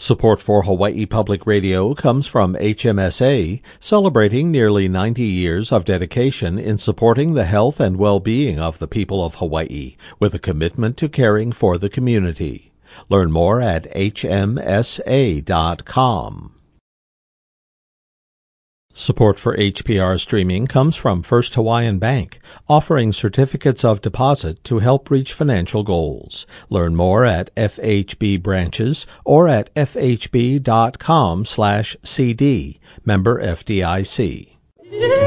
Support for Hawaii Public Radio comes from HMSA, celebrating nearly 90 years of dedication in supporting the health and well-being of the people of Hawaii, with a commitment to caring for the community. Learn more at hmsa.com. Support for HPR streaming comes from First Hawaiian Bank, offering certificates of deposit to help reach financial goals. Learn more at FHB branches or at fhb.com/cd. Member FDIC.